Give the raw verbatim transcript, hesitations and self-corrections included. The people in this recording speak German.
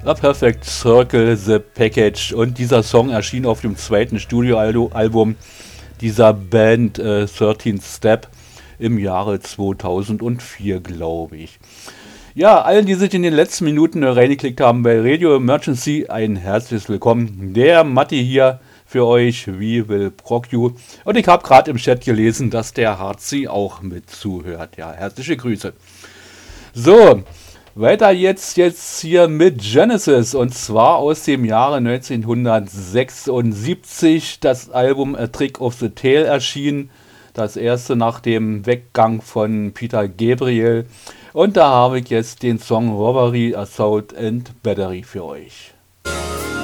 A Perfect Circle, The Package, und dieser Song erschien auf dem zweiten Studioalbum dieser Band äh, dreizehn Step im Jahre zweitausendvier, glaube ich. Ja, allen, die sich in den letzten Minuten reingeklickt haben bei Radio Emergency, ein herzliches Willkommen. Der Matti hier für euch, We Will Proc You. Und ich habe gerade im Chat gelesen, dass der Harzi auch mit zuhört. Ja, herzliche Grüße. So, weiter jetzt, jetzt hier mit Genesis, und zwar aus dem Jahre neunzehnhundertsechsundsiebzig. Das Album A Trick of the Tail erschien, das erste nach dem Weggang von Peter Gabriel. Und da habe ich jetzt den Song Robbery, Assault and Battery für euch.